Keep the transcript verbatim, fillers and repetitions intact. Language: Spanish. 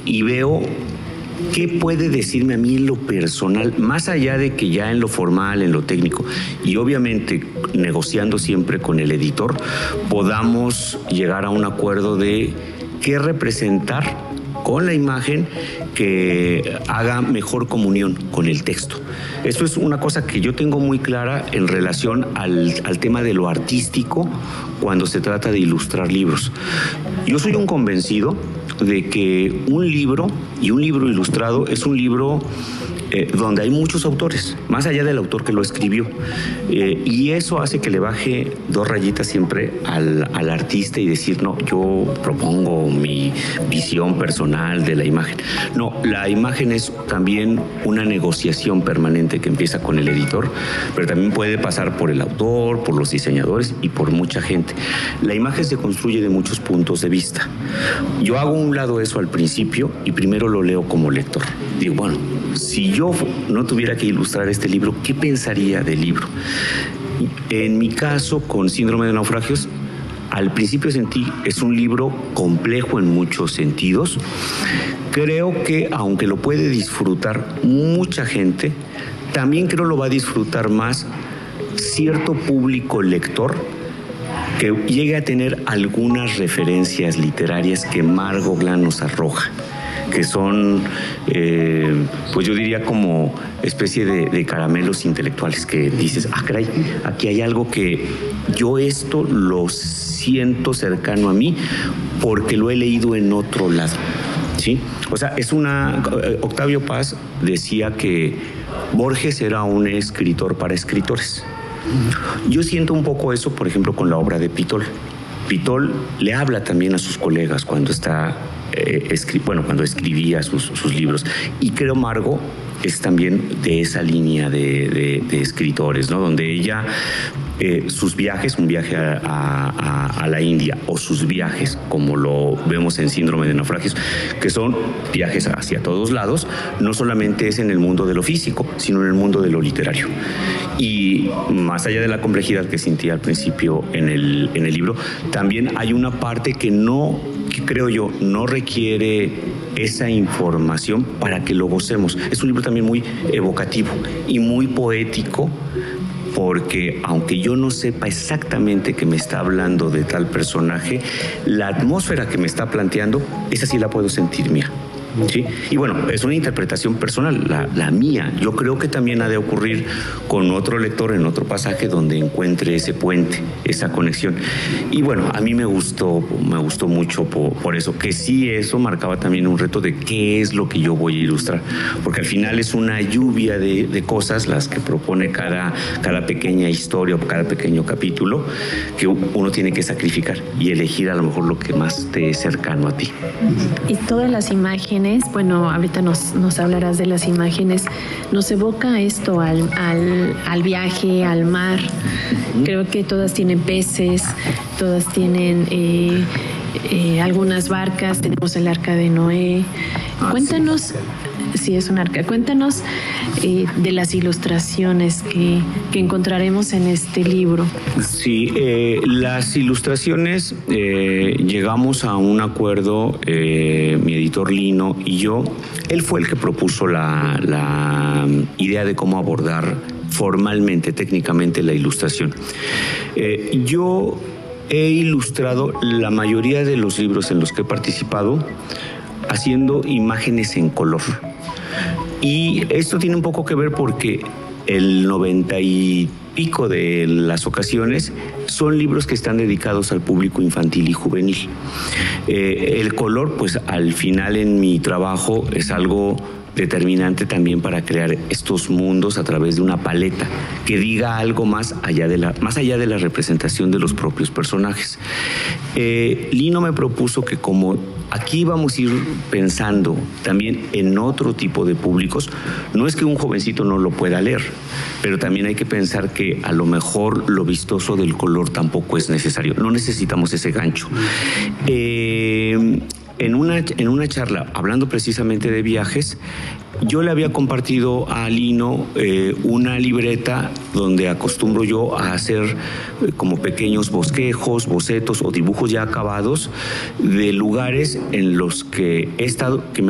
y veo qué puede decirme a mí en lo personal, más allá de que ya en lo formal, en lo técnico, y obviamente negociando siempre con el editor, podamos llegar a un acuerdo de qué representar con la imagen que haga mejor comunión con el texto. Eso es una cosa que yo tengo muy clara en relación al, al tema de lo artístico cuando se trata de ilustrar libros. Yo soy un convencido de que un libro y un libro ilustrado es un libro eh, donde hay muchos autores, más allá del autor que lo escribió. Eh, y eso hace que le baje dos rayitas siempre al, al artista y decir, no, yo propongo mi visión personal de la imagen. No, la imagen es también una negociación permanente que empieza con el editor, pero también puede pasar por el autor, por los diseñadores y por mucha gente. La imagen se construye de muchos puntos de vista. Yo hago un lado eso al principio y primero lo leo como lector. Digo, bueno, si yo no tuviera que ilustrar este libro, ¿qué pensaría del libro? En mi caso, con Síndrome de Naufragios, al principio sentí, es un libro complejo en muchos sentidos. Creo que aunque lo puede disfrutar mucha gente, también creo lo va a disfrutar más cierto público lector que llegue a tener algunas referencias literarias que Margot Glynn nos arroja, que son, eh, pues yo diría como especie de, de caramelos intelectuales que dices, ah, caray, aquí hay algo que yo esto lo siento cercano a mí porque lo he leído en otro lado, ¿sí? O sea, es una... Octavio Paz decía que Borges era un escritor para escritores. Yo siento un poco eso, por ejemplo, con la obra de Pitol. Pitol le habla también a sus colegas cuando está, eh, escri- bueno, cuando escribía sus, sus libros. Y creo Margot es también de esa línea de, de, de escritores, ¿no? Donde ella, eh, sus viajes, un viaje a, a, a la India, o sus viajes, como lo vemos en Síndrome de Naufragios, que son viajes hacia todos lados, no solamente es en el mundo de lo físico, sino en el mundo de lo literario. Y más allá de la complejidad que sentía al principio en el, en el libro, también hay una parte que no, que creo yo, no requiere esa información para que lo gocemos. Es un libro también muy evocativo y muy poético, porque aunque yo no sepa exactamente que me está hablando de tal personaje, la atmósfera que me está planteando, esa sí la puedo sentir mía. ¿Sí? Y bueno, es una interpretación personal, la, la mía. Yo creo que también ha de ocurrir con otro lector en otro pasaje donde encuentre ese puente, esa conexión. Y bueno, a mí me gustó, me gustó mucho por, por eso, que sí, eso marcaba también un reto de qué es lo que yo voy a ilustrar, porque al final es una lluvia de, de cosas las que propone cada, cada pequeña historia o cada pequeño capítulo que uno tiene que sacrificar y elegir a lo mejor lo que más te es cercano a ti. Y todas las imágenes, bueno, ahorita nos, nos hablarás de las imágenes, nos evoca esto al, al, al viaje, al mar. Creo que todas tienen peces, todas tienen eh, eh, algunas barcas, tenemos el arca de Noé. Cuéntanos, sí, es un arca, cuéntanos eh, de las ilustraciones que, que encontraremos en este libro. Sí, eh, las ilustraciones, eh, llegamos a un acuerdo, eh, mi editor Lino y yo. Él fue el que propuso la, la idea de cómo abordar formalmente, técnicamente, la ilustración. Eh, yo he ilustrado la mayoría de los libros en los que he participado haciendo imágenes en color. Y esto tiene un poco que ver porque el noventa y pico de las ocasiones son libros que están dedicados al público infantil y juvenil. Eh, el color, pues al final en mi trabajo es algo determinante también para crear estos mundos a través de una paleta que diga algo más allá de la, más allá de la representación de los propios personajes. Eh, Lino me propuso que como aquí vamos a ir pensando también en otro tipo de públicos, no es que un jovencito no lo pueda leer, pero también hay que pensar que a lo mejor lo vistoso del color tampoco es necesario, no necesitamos ese gancho. Eh, En una, en una charla, hablando precisamente de viajes, yo le había compartido a Lino eh, una libreta donde acostumbro yo a hacer eh, como pequeños bosquejos, bocetos o dibujos ya acabados de lugares en los que he estado, que me